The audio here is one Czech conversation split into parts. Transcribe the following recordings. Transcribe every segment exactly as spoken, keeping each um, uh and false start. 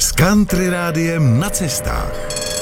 S Country Rádiem na cestách.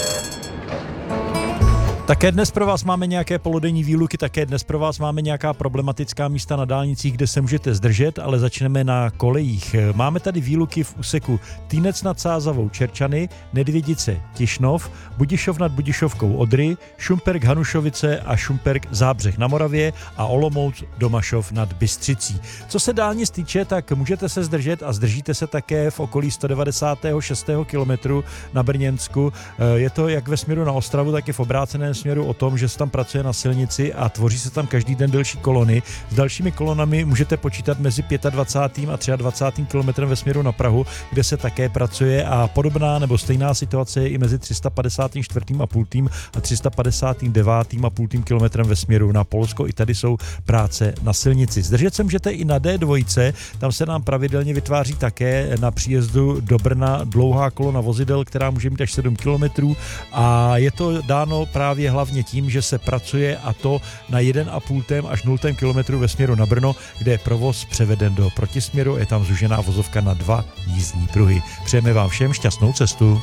Také dnes pro vás máme nějaké polodenní výluky, také dnes pro vás máme nějaká problematická místa na dálnicích, kde se můžete zdržet, ale začneme na kolejích. Máme tady výluky v úseku Týnec nad Sázavou Čerčany, Nedvědice Tišnov, Budišov nad Budišovkou Odry, Šumperk Hanušovice a Šumperk Zábřeh na Moravě a Olomouc Domašov nad Bystřicí. Co se dálnic týče, tak můžete se zdržet a zdržíte se také v okolí sto devadesát šest kilometru na Brněnsku. Je to jak ve směru na Ostravu, tak i v obráceném směru o tom, že se tam pracuje na silnici a tvoří se tam každý den delší kolony. S dalšími kolonami můžete počítat mezi dvacátým pátým a dvacátým třetím kilometrem ve směru na Prahu, kde se také pracuje, a podobná nebo stejná situace je i mezi tři sta padesát čtyři a půl a tři sta padesát devět a půl kilometrem ve směru na Polsko. I tady jsou práce na silnici. Zdržet se můžete i na D dva, tam se nám pravidelně vytváří také na příjezdu do Brna dlouhá kolona vozidel, která může mít až sedm kilometrů, a je to dáno právě hlavně tím, že se pracuje, a to na jeden a půl až nultém kilometru ve směru na Brno, kde je provoz převeden do protisměru, je tam zúžená vozovka na dva jízdní pruhy. Přejeme vám všem šťastnou cestu.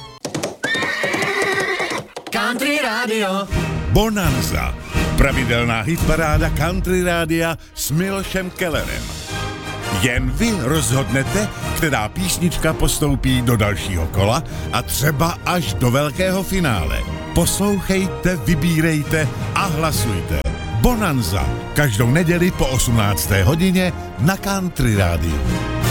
Country Radio Bonanza, pravidelná hitparáda Country Rádia s Milošem Kellerem. Jen vy rozhodnete, která písnička postoupí do dalšího kola a třeba až do velkého finále. Poslouchejte, vybírejte a hlasujte. Bonanza každou neděli po osmnácté hodině na Country Rádiu.